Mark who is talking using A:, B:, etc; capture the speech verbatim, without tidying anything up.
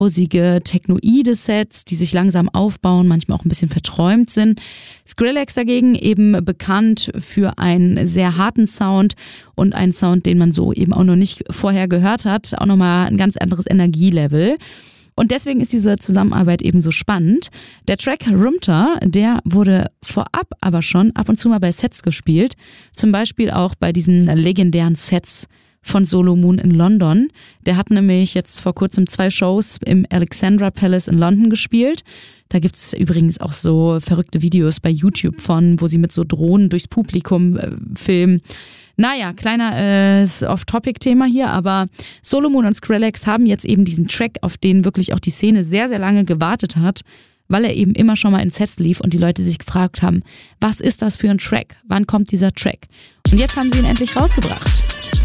A: hausige, technoide Sets, die sich langsam aufbauen, manchmal auch ein bisschen verträumt sind. Skrillex dagegen eben bekannt für einen sehr harten Sound und einen Sound, den man so eben auch noch nicht vorher gehört hat. Auch nochmal ein ganz anderes Energielevel. Und deswegen ist diese Zusammenarbeit eben so spannend. Der Track Rumta, der wurde vorab aber schon ab und zu mal bei Sets gespielt. Zum Beispiel auch bei diesen legendären Sets von Solo Moon in London. Der hat nämlich jetzt vor kurzem zwei Shows im Alexandra Palace in London gespielt. Da gibt's übrigens auch so verrückte Videos bei YouTube von, wo sie mit so Drohnen durchs Publikum äh, filmen. Naja, kleiner äh, Off-Topic-Thema hier, aber Solo Moon und Skrillex haben jetzt eben diesen Track, auf den wirklich auch die Szene sehr, sehr lange gewartet hat, weil er eben immer schon mal in Sets lief und die Leute sich gefragt haben, was ist das für ein Track? Wann kommt dieser Track? Und jetzt haben sie ihn endlich rausgebracht.